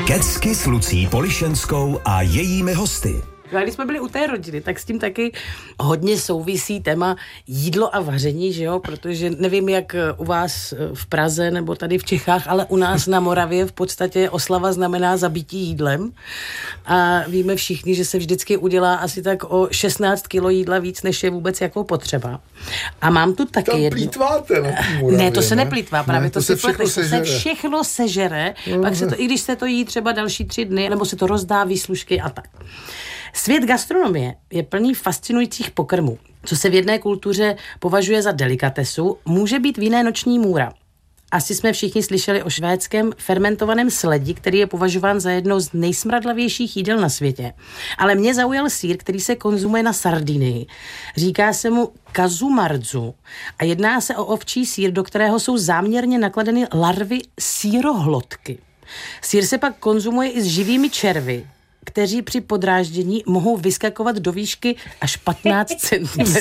Kecky s Lucí Polišenskou a jejími hosty. Když jsme byli u té rodiny, tak s tím taky hodně souvisí téma jídlo a vaření, že jo? Protože nevím, jak u vás v Praze nebo tady v Čechách, ale u nás na Moravě v podstatě oslava znamená zabití jídlem. A víme všichni, že se vždycky udělá asi tak o 16 kilo jídla víc, než je vůbec jako potřeba. A mám tu taky tam plýtváte na Moravě, ne, to se neplýtvá, právě ne, to si pleteš, se všechno sežere, pak se to, i když se to jí třeba další 3 dny, nebo se to rozdá výslužky a tak. Svět gastronomie je plný fascinujících pokrmů. Co se v jedné kultuře považuje za delikatesu, může být v jiné noční můra. Asi jsme všichni slyšeli o švédském fermentovaném sledi, který je považován za jedno z nejsmradlavějších jídel na světě. Ale mě zaujal sýr, který se konzumuje na Sardinii. Říká se mu kazumarzu a jedná se o ovčí sýr, do kterého jsou záměrně nakladeny larvy sýrohlodky. Sýr se pak konzumuje i s živými červy, kteří při podráždění mohou vyskakovat do výšky až 15 cm.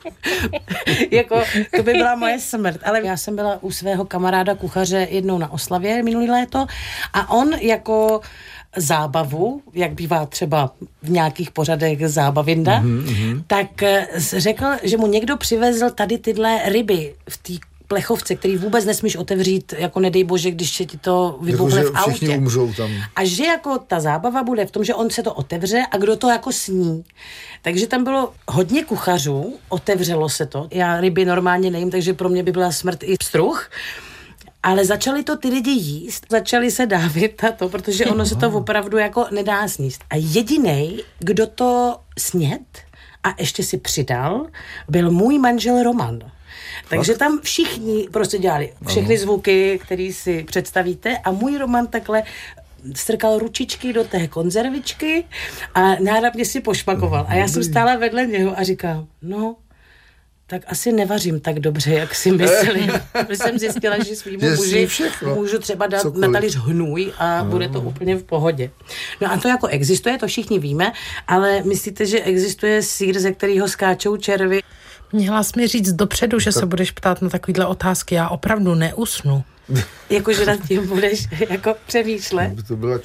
Jako, to by byla moje smrt. Ale já jsem byla u svého kamaráda kuchaře jednou na oslavě minulý léto a on jako zábavu, jak bývá třeba v nějakých pořadech zábavinda, tak řekl, že mu někdo přivezl tady tyhle ryby v té plechovce, který vůbec nesmíš otevřít, jako nedej bože, když se ti to vybuchne v autě. Všichni umřou tam. A že jako ta zábava bude v tom, že on se to otevře a kdo to jako sní. Takže tam bylo hodně kuchařů, otevřelo se to. Já ryby normálně nejím, takže pro mě by byla smrt i pstruh. Ale začali to ty lidi jíst, začali se dávit na to, protože ono se to opravdu jako nedá sníst. A jedinej, kdo to sněd a ještě si přidal, byl můj manžel Roman. Takže tam všichni prostě dělali všechny zvuky, které si představíte a můj Roman takhle strkal ručičky do té konzervičky a náramně si pošmakoval. A já jsem stála vedle něho a říkám, no, tak asi nevařím tak dobře, jak si myslím. Protože jsem zjistila, že svýmu muži můžu třeba dát na talíř hnůj a bude to úplně v pohodě. No a to jako existuje, to všichni víme, ale myslíte, že existuje sýr, ze kterého skáčou červy? Měla jsi mi říct dopředu, že se budeš ptát na takovýhle otázky. Já opravdu neusnu. Jakože nad tím budeš jako přemýšlet. To byla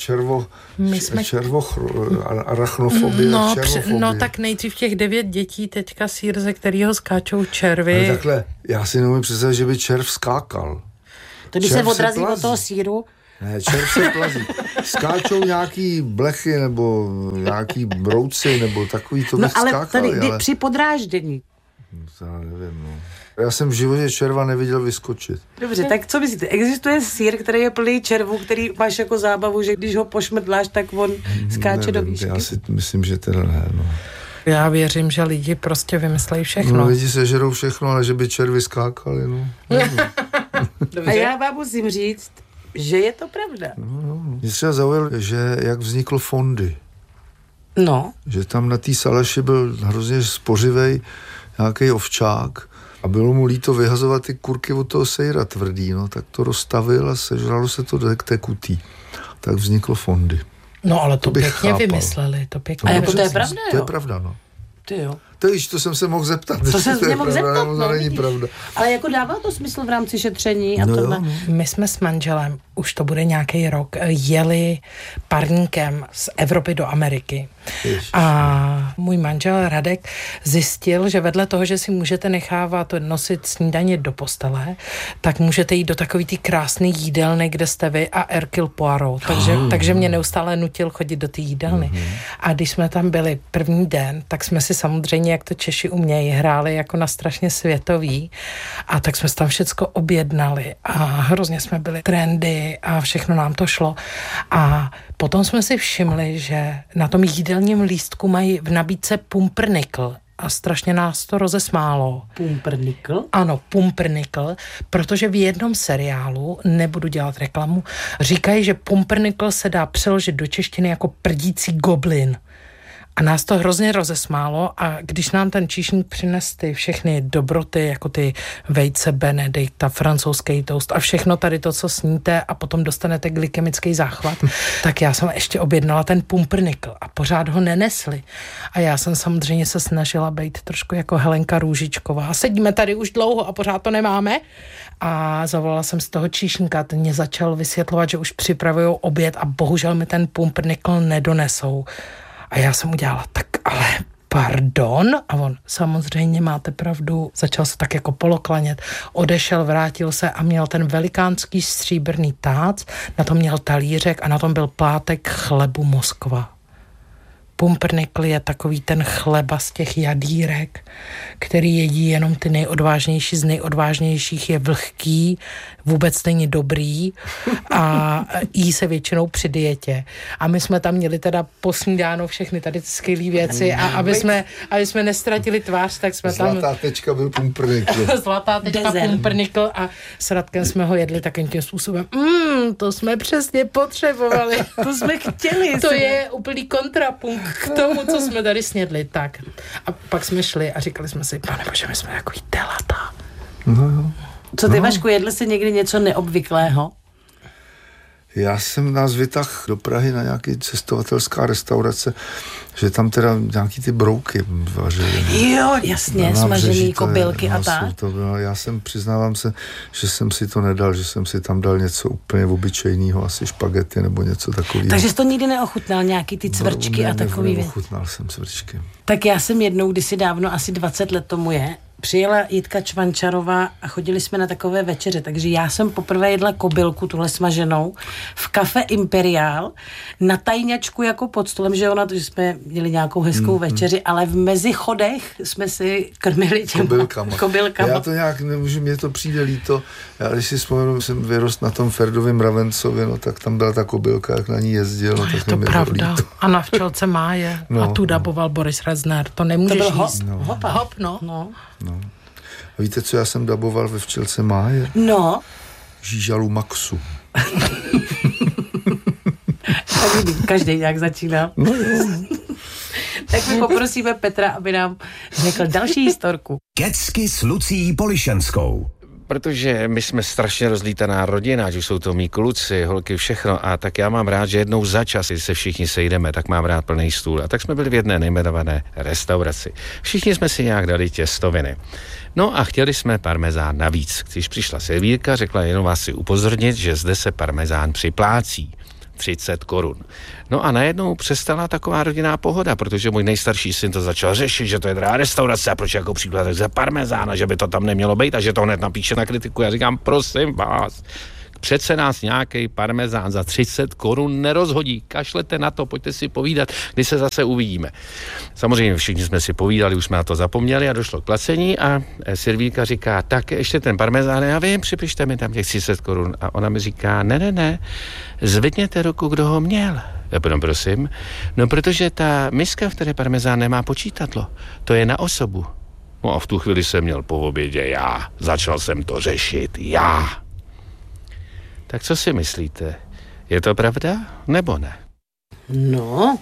arachnofobie, červofobie. No tak nejdřív těch 9 dětí, teďka sýr, ze kterého skáčou červy. Ale takhle, já si nemůžu představit, že by červ skákal. To když se odrazí od toho sýru? Ne, červ se plazí. Skáčou nějaký blechy nebo nějaký brouci nebo takový, to bych skákal. No ale tady při podráždění. To já nevím, no. Já jsem v životě červa neviděl vyskočit. Dobře, tak co myslíte? Existuje sýr, který je plný červů, který máš jako zábavu, že když ho pošmrdláš, tak on skáče do výšky? Já si myslím, že teda ne, no. Já věřím, že lidi prostě vymyslejí všechno. No, lidi sežerou všechno, ale že by červy skákali, no. A já vám musím říct, že je to pravda. No. Mě třeba zaujalo, že jak vznikl fondy. No. Že tam na té salaši byl hrozně spořivej nějaký ovčák a bylo mu líto vyhazovat ty kurky od toho sejra tvrdý, no, tak to rozstavil a sežralo se to do tekutý. Tak vzniklo fondy. No, ale to pěkně vymysleli, to pěkně. A jako to je pravda, jo? To je pravda, no. Ty jo. To jsem se mohl zeptat. To jsem se mohl zeptat, no, není pravda. Ale jako dává to smysl v rámci šetření a tohle. No. My jsme s manželem, už to bude nějaký rok, jeli parníkem z Evropy do Ameriky. A můj manžel Radek zjistil, že vedle toho, že si můžete nechávat nosit snídaně do postele, tak můžete jít do takový ty krásný jídelny, kde jste vy a Hercule Poirot. Takže mě neustále nutil chodit do té jídelny. A když jsme tam byli první den, tak jsme si samozřejmě, jak to Češi umějí, hráli jako na strašně světový. A tak jsme si tam všecko objednali a hrozně jsme byli trendy a všechno nám to šlo. A potom jsme si všimli, že na tom jídelním lístku mají v nabídce pumpernickel a strašně nás to rozesmálo. Pumpernickel? Ano, pumpernickel, protože v jednom seriálu, nebudu dělat reklamu, říkají, že pumpernickel se dá přeložit do češtiny jako prdící goblin. A nás to hrozně rozesmálo a když nám ten číšník přines ty všechny dobroty, jako ty vejce Benedikta, francouzský toast a všechno tady to, co sníte a potom dostanete glykemický záchvat, tak já jsem ještě objednala ten pumpernickel a pořád ho nenesli. A já jsem samozřejmě se snažila být trošku jako Helenka Růžičková. Sedíme tady už dlouho a pořád to nemáme. A zavolala jsem z toho číšníka, ten mě začal vysvětlovat, že už připravujou oběd a bohužel mi ten pumpernickel nedonesou. A já jsem udělala, tak ale pardon? A on, samozřejmě máte pravdu, začal se tak jako poloklanět, odešel, vrátil se a měl ten velikánský stříbrný tác, na tom měl talířek a na tom byl plátek chlebu Moskva. Pumpernickel je takový ten chleba z těch jadírek, který jedí jenom ty nejodvážnější, z nejodvážnějších je vlhký, vůbec není dobrý a jí se většinou při dietě. A my jsme tam měli teda posnídáno všechny tady skvělý věci a aby jsme nestratili tvář, tak jsme tam... Zlatá tečka byl pumpernickel. Zlatá tečka pumpernickel a s Radkem jsme ho jedli takovým tím způsobem. To jsme přesně potřebovali. To jsme chtěli. To je úplný kontrapunkt k tomu, co jsme tady snědli. Tak. A pak jsme šli a říkali jsme si, pane bože, my jsme takový telata. No jo. Co ty, Vašku, jedl jsi někdy něco neobvyklého? Já jsem nás vytahl do Prahy na nějaký cestovatelská restaurace, že tam teda nějaký ty brouky vařili. Jo, jasně, smažený kobylky a tak. Já přiznávám se, že jsem si to nedal, že jsem si tam dal něco úplně obyčejného, asi špagety nebo něco takového. Takže jsi to nikdy neochutnal, nějaký ty cvrčky a takový věci? Neochutnal jsem cvrčky. Tak já jsem jednou, kdysi dávno, asi 20 let tomu je, přijela Jitka Čvančarová a chodili jsme na takové večeře, takže já jsem poprvé jedla kobylku, tuhle smaženou, v kafe Imperial, na tajňačku jako pod stolem, že že jsme měli nějakou hezkou večeři, ale v mezichodech jsme si krmili těma kobylkama. Já to nějak nemůžu, mně to přijde líto. Já když si vzpomenu, jsem vyrost na tom Ferdovém Mravencovi, no tak tam byla ta kobylka, jak na ní jezdil, no, tak to je pravda. A na včelce Máje. A tu daboval Boris Rezner. To nemůžeš jíst. Hop, no. A víte, co já jsem daboval ve Včelce Máje? No. Žížalu Maxu. Každý nějak začínal. No jo. Tak my poprosíme Petra, aby nám řekl další historku. Kecky s Lucí Polišenskou. Protože my jsme strašně rozlítaná rodina, ať už jsou to mý kluci, holky, všechno, a tak já mám rád, že jednou za čas, když se všichni sejdeme, tak mám rád plný stůl. A tak jsme byli v jedné nejmenované restauraci. Všichni jsme si nějak dali těstoviny. No a chtěli jsme parmezán navíc. Když přišla servírka, řekla, jenom vás si upozornit, že zde se parmezán připlácí. 30 korun. No a najednou přestala taková rodinná pohoda, protože můj nejstarší syn to začal řešit, že to je drahá restaurace a proč jako příklad za parmezána, že by to tam nemělo být a že to hned napíše na kritiku. Já říkám, prosím vás, přece nás nějaký parmezán za 30 korun nerozhodí. Kašlete na to, pojďte si povídat, kdy se zase uvidíme. Samozřejmě všichni jsme si povídali, už jsme na to zapomněli a došlo k placení a servírka říká, tak ještě ten parmezán, já vím, připište mi tam těch 30 korun. A ona mi říká, ne, zvedněte ruku, kdo ho měl. Prosím. No, protože ta miska, v které parmezán nemá počítadlo, to je na osobu. No a v tu chvíli jsem měl po obědě já. Začal jsem to řešit já. Tak co si myslíte? Je to pravda, nebo ne? No.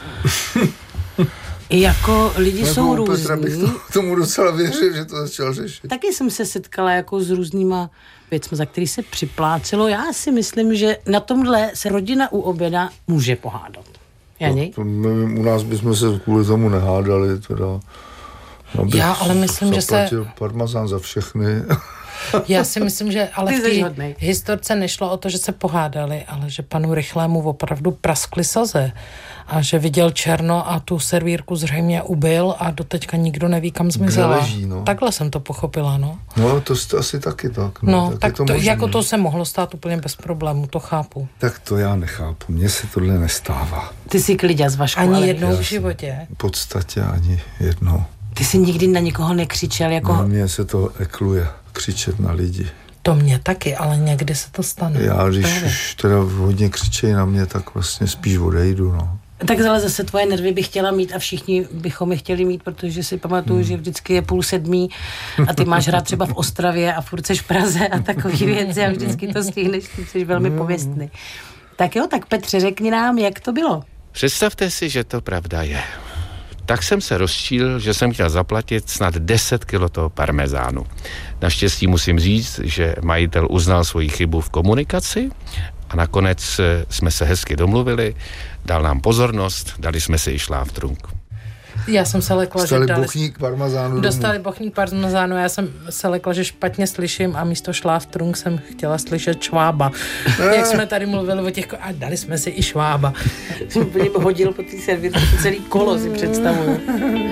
Jako lidi jsou různí. Petra bych tomu docela věřil, že to začal řešit. Taky jsem se setkala jako s různýma věcmi, za který se připlácelo. Já si myslím, že na tomhle se rodina u oběda může pohádat. Jani? U nás bychom se kvůli tomu nehádali. Teda, já ale myslím, že se... parmezán za všechny. Já si myslím, že ale v té historce nešlo o to, že se pohádali, ale že panu Rychlému opravdu praskly saze a že viděl černo a tu servírku zřejmě ubil a doteďka nikdo neví, kam zmizela. Leží, no. Takhle jsem to pochopila, no. No, to asi taky tak. No, tak to jako to se mohlo stát úplně bez problému, to chápu. Tak to já nechápu, mně se tohle nestává. Ty jsi kliďas, Vašku. Ani jednou v životě. V podstatě ani jednou. Ty jsi nikdy na nikoho nekřičel jako... No, mně se to ekluje, křičet na lidi. To mě taky, ale někdy se to stane. Já když už teda hodně křičejí na mě, tak vlastně spíš odejdu, no. Tak ale zase tvoje nervy bych chtěla mít a všichni bychom je chtěli mít, protože si pamatuju, že vždycky je 6:30 a ty máš hrát třeba v Ostravě a furt seš v Praze a takový věci a vždycky to stihneš, ty jsi velmi pověstný. Tak jo, tak Petře, řekni nám, jak to bylo. Představte si, že to pravda je. tak jsem se rozčílil, že jsem chtěl zaplatit snad 10 kilo toho parmezánu. Naštěstí musím říct, že majitel uznal svoji chybu v komunikaci a nakonec jsme se hezky domluvili, dal nám pozornost, dali jsme si i šláftrunk. Já jsem se lekla, že bochník parmezánu dostali bochník parmezánu, já jsem se lekla, že špatně slyším a místo šláftrunk jsem chtěla slyšet švába. Jak jsme tady mluvili o těch, a dali jsme si i švába. Jsem hodil po té servírce celý kolo, si představuju.